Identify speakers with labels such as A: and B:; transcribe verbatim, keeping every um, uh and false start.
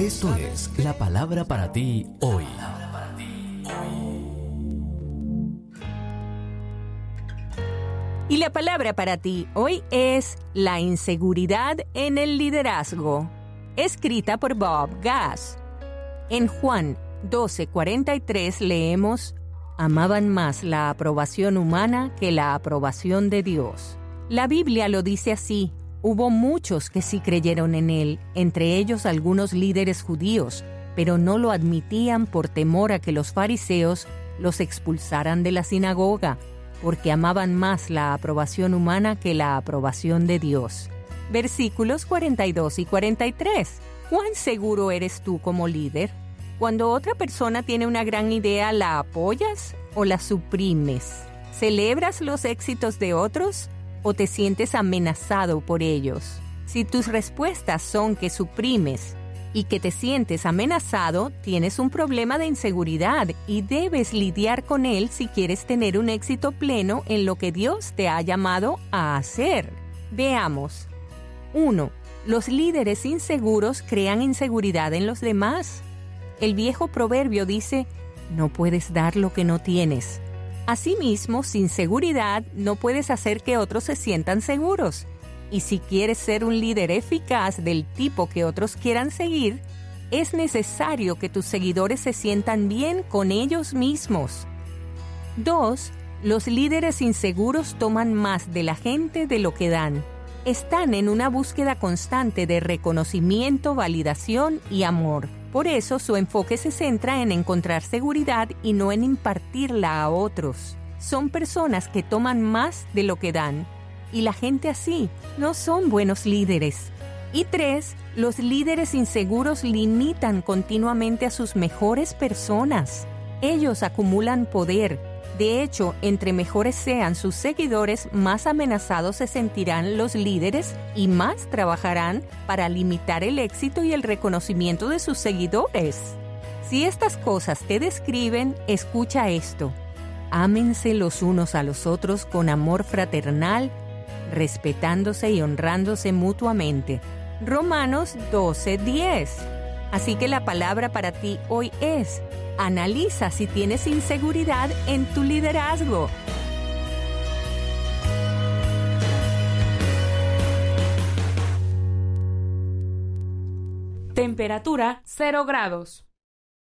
A: Esto es la palabra para ti hoy.
B: Y la palabra para ti hoy es la inseguridad en el liderazgo, escrita por Bob Gass. En Juan doce cuarenta y tres leemos: amaban más la aprobación humana que la aprobación de Dios. La Biblia lo dice así. Hubo muchos que sí creyeron en él, entre ellos algunos líderes judíos, pero no lo admitían por temor a que los fariseos los expulsaran de la sinagoga, porque amaban más la aprobación humana que la aprobación de Dios. Versículos cuarenta y dos y cuarenta y tres. ¿Cuán seguro eres tú como líder? Cuando otra persona tiene una gran idea, ¿la apoyas o la suprimes? ¿Celebras los éxitos de otros o te sientes amenazado por ellos? Si tus respuestas son que suprimes y que te sientes amenazado, tienes un problema de inseguridad y debes lidiar con él si quieres tener un éxito pleno en lo que Dios te ha llamado a hacer. Veamos. uno. Los líderes inseguros crean inseguridad en los demás. El viejo proverbio dice: no puedes dar lo que no tienes. Asimismo, sin seguridad no puedes hacer que otros se sientan seguros. Y si quieres ser un líder eficaz del tipo que otros quieran seguir, es necesario que tus seguidores se sientan bien con ellos mismos. dos. Los líderes inseguros toman más de la gente de lo que dan. Están en una búsqueda constante de reconocimiento, validación y amor. Por eso su enfoque se centra en encontrar seguridad y no en impartirla a otros. Son personas que toman más de lo que dan. Y la gente así no son buenos líderes. Y tres, los líderes inseguros limitan continuamente a sus mejores personas. Ellos acumulan poder. De hecho, entre mejores sean sus seguidores, más amenazados se sentirán los líderes y más trabajarán para limitar el éxito y el reconocimiento de sus seguidores. Si estas cosas te describen, escucha esto. Ámense los unos a los otros con amor fraternal, respetándose y honrándose mutuamente. Romanos doce diez. Así que la palabra para ti hoy es: analiza si tienes inseguridad en tu liderazgo.
C: Temperatura cero grados.